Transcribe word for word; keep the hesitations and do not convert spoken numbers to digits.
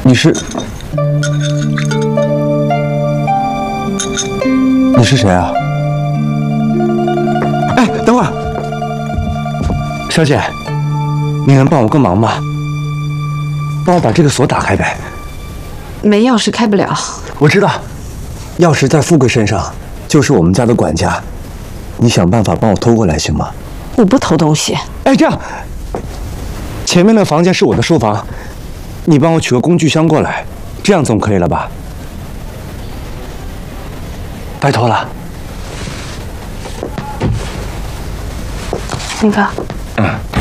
你是？你是谁啊？哎，等会儿，小姐，你能帮我个忙吗？帮我把这个锁打开呗。 没钥匙开不了。 我知道，钥匙在富贵身上，就是我们家的管家。你想办法帮我偷过来行吗？ 我不偷东西。 哎，这样，前面的房间是我的书房，你帮我取个工具箱过来，这样总可以了吧？拜托了。 那个， 嗯。